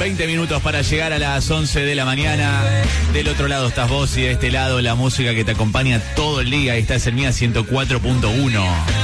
20 minutos para llegar a las 11 de la mañana. Del otro lado estás vos y de este lado la música que te acompaña todo el día. Esta es el Mía 104.1.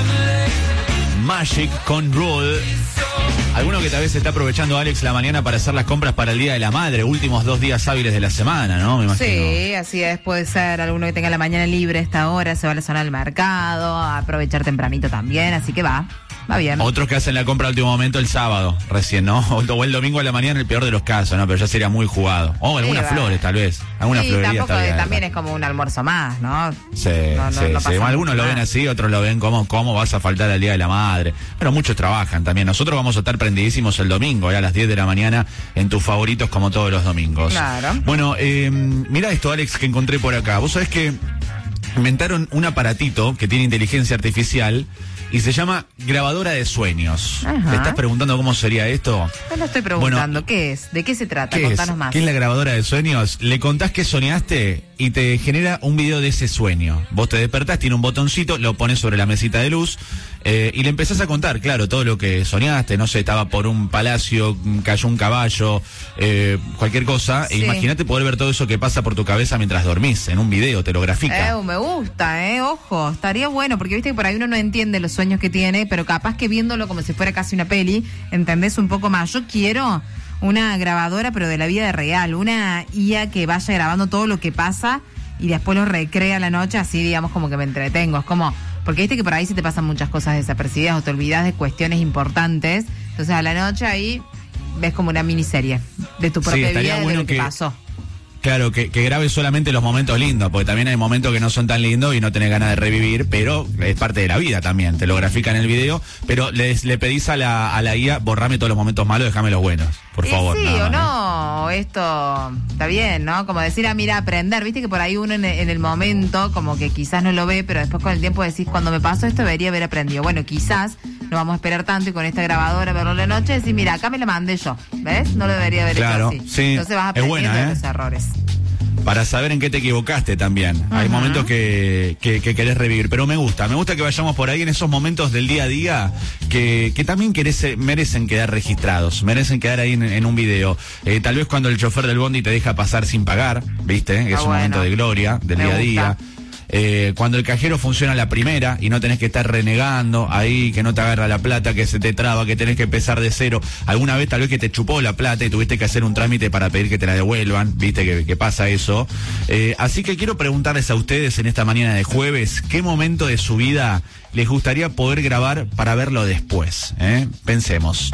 Magic con Rule. Alguno que tal vez está aprovechando, Alex, la mañana para hacer las compras para el Día de la Madre, últimos 2 días hábiles de la semana, ¿no? Me imagino. Sí, así es, puede ser alguno que tenga la mañana libre a esta hora, se va a la zona del mercado, a aprovechar tempranito también, así que va bien. Otros que hacen la compra al último momento el sábado, recién, ¿no? O el domingo a la mañana, el peor de los casos, ¿no? Pero ya sería muy jugado. O algunas flores, tal vez. Algunas florerías también es como un almuerzo más, ¿no? Sí. Algunos lo ven así, otros lo ven como cómo vas a faltar al Día de la Madre. Pero muchos trabajan también. Nosotros vamos a estar prendidísimos el domingo, a las 10 de la mañana, en tus favoritos como todos los domingos. Claro. Bueno, mirá esto, Alex, que encontré por acá. Vos sabés que inventaron un aparatito que tiene inteligencia artificial y se llama grabadora de sueños. Ajá. ¿Te estás preguntando cómo sería esto? No lo estoy preguntando. Bueno, ¿qué es? ¿De qué se trata? ¿Qué Contanos es? más. ¿Qué es la grabadora de sueños? Le contás que soñaste y te genera un video de ese sueño. Vos te despertás, tiene un botoncito, lo pones sobre la mesita de luz y le empezás a contar, claro, todo lo que soñaste. No sé, estaba por un palacio, cayó un caballo, cualquier cosa. Sí. Imagínate poder ver todo eso que pasa por tu cabeza mientras dormís, en un video, te lo grafica. Me gusta, ojo, estaría bueno, porque viste que por ahí uno no entiende los sueños que tiene, pero capaz que viéndolo como si fuera casi una peli, entendés un poco más. Yo quiero una grabadora, pero de la vida real, una IA que vaya grabando todo lo que pasa y después lo recrea a la noche, así digamos como que me entretengo. Es como, porque viste que por ahí se te pasan muchas cosas desapercibidas o te olvidas de cuestiones importantes, entonces a la noche ahí ves como una miniserie de tu propia vida, de lo que pasó. Claro, que grabes solamente los momentos lindos, porque también hay momentos que no son tan lindos y no tenés ganas de revivir, pero es parte de la vida también, te lo grafica en el video, pero le pedís a la IA, borrame todos los momentos malos, déjame los buenos, por favor. Sí o no, esto está bien, ¿no? Como decir, mira, aprender, viste que por ahí uno en el momento como que quizás no lo ve, pero después con el tiempo decís, cuando me pasó esto debería haber aprendido. Bueno, quizás no vamos a esperar tanto y con esta grabadora verlo en la noche decir, mira, acá me la mandé yo, ¿ves? No lo debería haber hecho así. Sí. Entonces vas aprendiendo de los errores. Para saber en qué te equivocaste también. Uh-huh. Hay momentos que querés revivir, pero me gusta que vayamos por ahí en esos momentos del día a día que también merecen quedar registrados, merecen quedar ahí en un video. Tal vez cuando el chofer del bondi te deja pasar sin pagar, ¿viste? Es un momento de gloria del día a día. Cuando el cajero funciona a la primera y no tenés que estar renegando ahí, que no te agarra la plata, que se te traba, que tenés que empezar de cero. Alguna vez tal vez que te chupó la plata y tuviste que hacer un trámite para pedir que te la devuelvan, viste que pasa eso. Así que quiero preguntarles a ustedes en esta mañana de jueves, ¿qué momento de su vida les gustaría poder grabar para verlo después? Pensemos,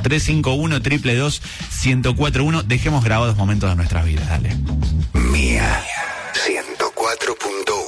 351-222-1041, dejemos grabados momentos de nuestras vidas, dale. Mía 104.1.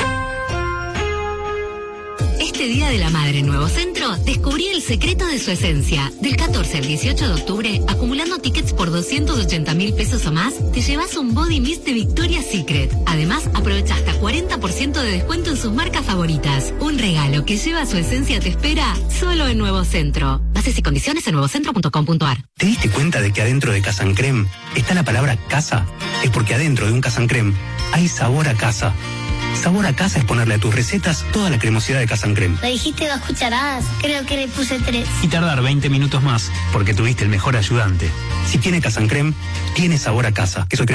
Este Día de la Madre en Nuevo Centro, descubrí el secreto de su esencia. Del 14 al 18 de octubre, acumulando tickets por 280.000 pesos o más, te llevas un body mist de Victoria's Secret. Además, aprovecha hasta 40% de descuento en sus marcas favoritas. Un regalo que lleva su esencia te espera solo en Nuevo Centro. Bases y condiciones en nuevocentro.com.ar. ¿Te diste cuenta de que adentro de Casa Creme está la palabra casa? Es porque adentro de un Casa Creme hay sabor a casa. Sabor a casa es ponerle a tus recetas toda la cremosidad de Casa Creme. Le dijiste 2 cucharadas, creo que le puse 3. Y tardar 20 minutos más, porque tuviste el mejor ayudante. Si tiene Casa Creme, tiene sabor a casa. Queso